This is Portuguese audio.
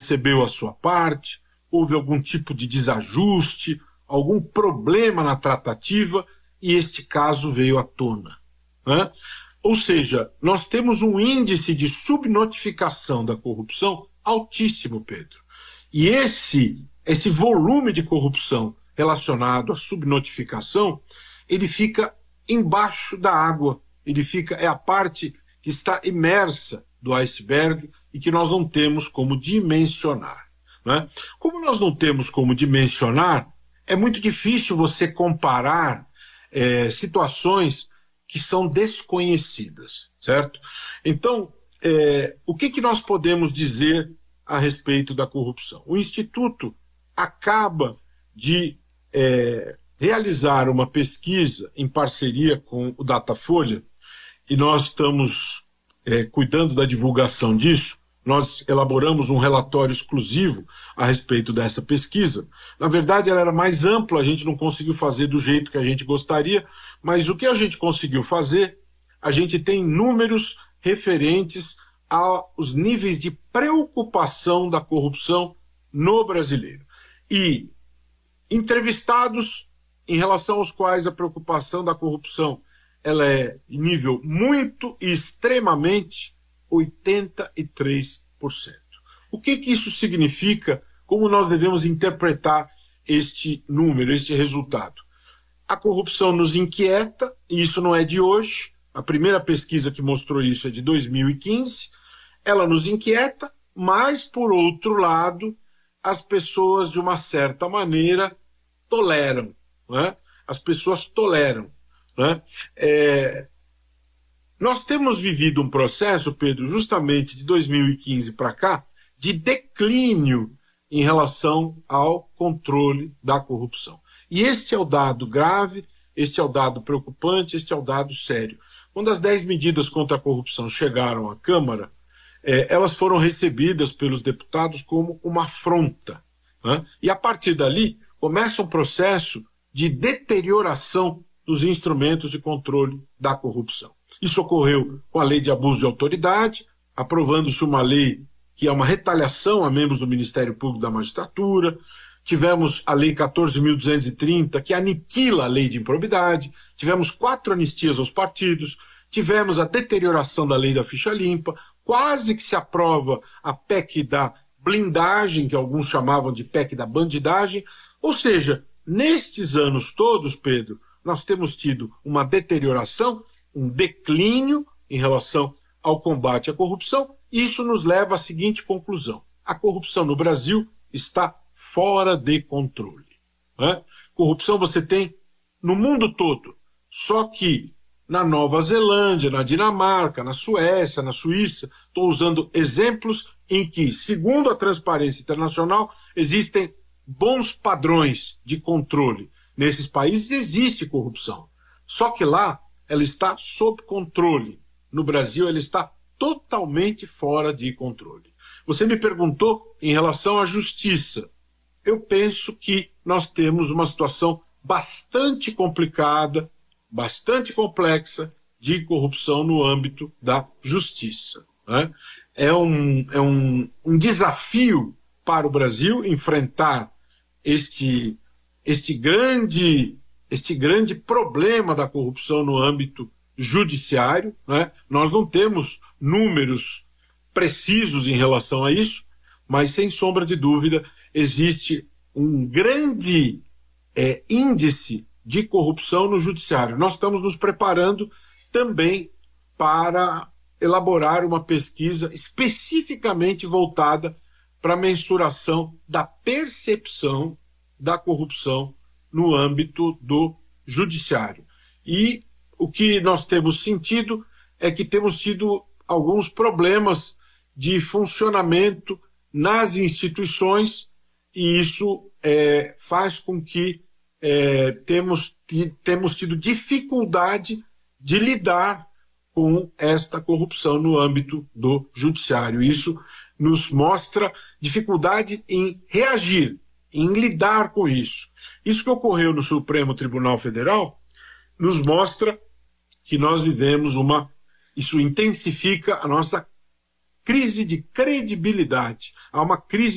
recebeu a sua parte, houve algum tipo de desajuste, algum problema na tratativa e este caso veio à tona, né? Ou seja, nós temos um índice de subnotificação da corrupção altíssimo, Pedro. E esse volume de corrupção relacionado à subnotificação, ele fica embaixo da água, é a parte que está imersa do iceberg e que nós não temos como dimensionar, né? Como nós não temos como dimensionar, é muito difícil você comparar situações que são desconhecidas, certo? Então, o que nós podemos dizer a respeito da corrupção? O Instituto acaba de realizar uma pesquisa em parceria com o Datafolha, e nós estamos cuidando da divulgação disso. Nós elaboramos um relatório exclusivo a respeito dessa pesquisa. Na verdade, ela era mais ampla, a gente não conseguiu fazer do jeito que a gente gostaria, mas o que a gente conseguiu fazer, a gente tem números referentes aos níveis de preocupação da corrupção no brasileiro. E entrevistados em relação aos quais a preocupação da corrupção ela é em nível muito e extremamente 83%. O que isso significa? Como nós devemos interpretar este número, este resultado? A corrupção nos inquieta, e isso não é de hoje. A primeira pesquisa que mostrou isso é de 2015. Ela nos inquieta, mas, por outro lado, as pessoas, de uma certa maneira, toleram, né? As pessoas toleram, né? Nós temos vivido um processo, Pedro, justamente de 2015 para cá, de declínio em relação ao controle da corrupção. E este é o dado grave, este é o dado preocupante, este é o dado sério. Quando as 10 medidas contra a corrupção chegaram à Câmara, elas foram recebidas pelos deputados como uma afronta, né? E a partir dali começa um processo de deterioração dos instrumentos de controle da corrupção. Isso ocorreu com a lei de abuso de autoridade, aprovando-se uma lei que é uma retaliação a membros do Ministério Público da Magistratura. Tivemos a lei 14.230, que aniquila a lei de improbidade. Tivemos 4 anistias aos partidos. Tivemos a deterioração da lei da ficha limpa. Quase que se aprova a PEC da blindagem, que alguns chamavam de PEC da bandidagem. Ou seja, nestes anos todos, Pedro, nós temos tido uma deterioração, um declínio em relação ao combate à corrupção, e isso nos leva à seguinte conclusão: a corrupção no Brasil está fora de controle, né? Corrupção você tem no mundo todo, só que na Nova Zelândia, na Dinamarca, na Suécia, na Suíça, estou usando exemplos em que, segundo a Transparência Internacional, existem bons padrões de controle. Nesses países existe corrupção, só que lá ela está sob controle. No Brasil ela está totalmente fora de controle. Você me perguntou em relação à justiça. Eu penso que nós temos uma situação bastante complicada, bastante complexa de corrupção no âmbito da justiça, né? É um desafio para o Brasil enfrentar este grande problema da corrupção no âmbito judiciário, né? Nós não temos números precisos em relação a isso, mas sem sombra de dúvida existe um grande índice de corrupção no judiciário. Nós estamos nos preparando também para elaborar uma pesquisa especificamente voltada para a mensuração da percepção da corrupção no âmbito do judiciário. E o que nós temos sentido é que temos tido alguns problemas de funcionamento nas instituições, e isso faz com que temos tido dificuldade de lidar com esta corrupção no âmbito do judiciário. Isso nos mostra dificuldade em reagir, em lidar com isso. Isso que ocorreu no Supremo Tribunal Federal nos mostra que nós vivemos isso intensifica a nossa crise de credibilidade. Há uma crise